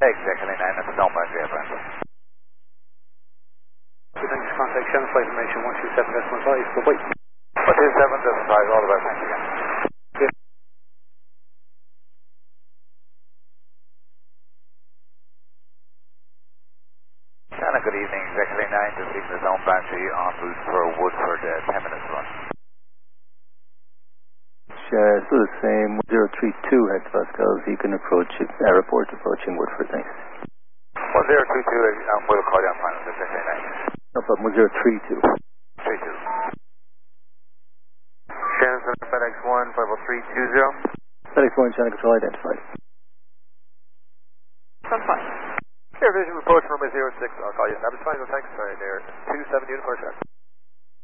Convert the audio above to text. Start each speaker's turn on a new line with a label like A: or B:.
A: Exactly 9, that's downbound airplane.
B: Thanks, contact Shannon flight information 127.5, goodbye.
A: 127.5, all the best, thanks again. Shannon, good evening, exactly 9, just leaving the down battery en route for Woodford, 10 minutes run.
C: Still the same, 1032 hectopascals, you can approach it, airport approaching Woodford, thanks.
A: 1032, we'll call you on final, exactly 9.
C: No problem, 1032.
A: 32.
D: Shannon, FedEx 1, 50320.
C: FedEx 1, Shannon control identified.
D: That's fine.
A: Air Vision report from number 06, I'll call you. That is final, thanks. Sorry, there, 27 Unicorn Shark.